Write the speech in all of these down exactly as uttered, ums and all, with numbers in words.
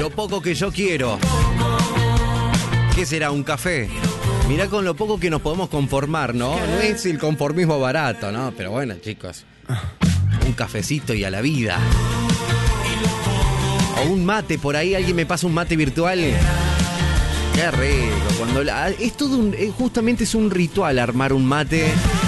Lo poco que yo quiero. ¿Qué será? ¿Un café? Mirá con lo poco que nos podemos conformar, ¿no? No es el conformismo barato, ¿no? Pero bueno, chicos. Un cafecito y a la vida. O un mate, por ahí alguien me pasa un mate virtual. Qué rico. Cuando la, es todo un, justamente es un ritual armar un mate.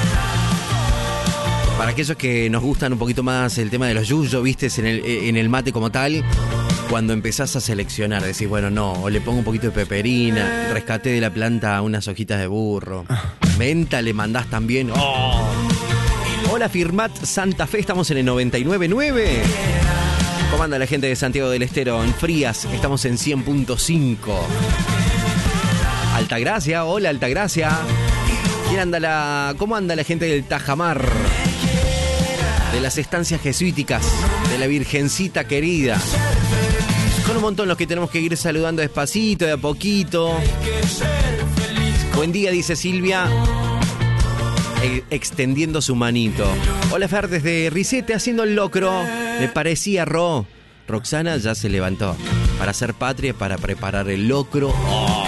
Para aquellos que nos gustan un poquito más el tema de los yuyos, viste, en el, en el mate como tal, cuando empezás a seleccionar, decís, bueno, no, o le pongo un poquito de peperina, rescaté de la planta unas hojitas de burro, menta le mandás también. ¡Oh! Hola, Firmat Santa Fe, estamos en el noventa y nueve punto nueve. ¿Cómo anda la gente de Santiago del Estero? En Frías, estamos en cien punto cinco. Altagracia, hola Altagracia. ¿Quién anda la, ¿Cómo anda la gente del Tajamar? De las estancias jesuíticas, de la Virgencita querida. Son un montón los que tenemos que ir saludando despacito, de a poquito. Buen día, dice Silvia, e- extendiendo su manito. Hola Fer, desde Risete haciendo el locro. Me parecía Ro. Roxana ya se levantó para hacer patria, para preparar el locro. Oh.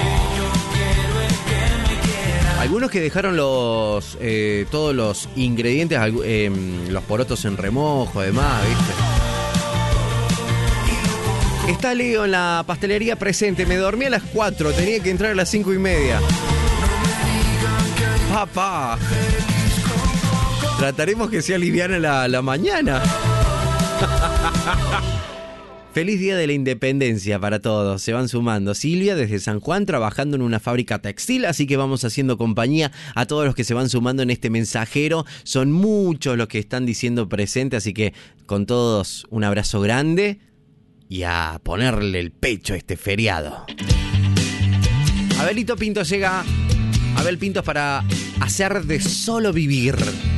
Algunos que dejaron los eh, todos los ingredientes, eh, los porotos en remojo, además, ¿viste? Está Leo en la pastelería presente. Me dormí a las cuatro, tenía que entrar a las cinco y media. Papá, trataremos que sea liviana la, la mañana. Feliz Día de la Independencia para todos, se van sumando. Silvia desde San Juan trabajando en una fábrica textil, así que vamos haciendo compañía a todos los que se van sumando en este mensajero. Son muchos los que están diciendo presente, así que con todos un abrazo grande y a ponerle el pecho a este feriado. Abelito Pinto llega. Abel Pintos para hacer de solo vivir.